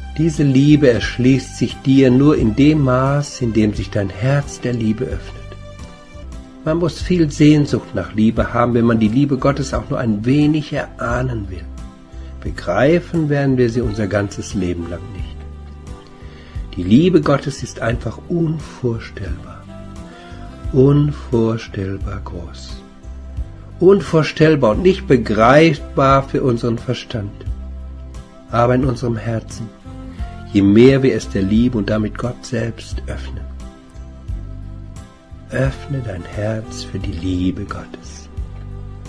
Diese Liebe erschließt sich dir nur in dem Maß, in dem sich dein Herz der Liebe öffnet. Man muss viel Sehnsucht nach Liebe haben, wenn man die Liebe Gottes auch nur ein wenig erahnen will. Begreifen werden wir sie unser ganzes Leben lang nicht. Die Liebe Gottes ist einfach unvorstellbar. Unvorstellbar groß. Unvorstellbar und nicht begreifbar für unseren Verstand. Aber in unserem Herzen, je mehr wir es der Liebe und damit Gott selbst öffnen. Öffne dein Herz für die Liebe Gottes.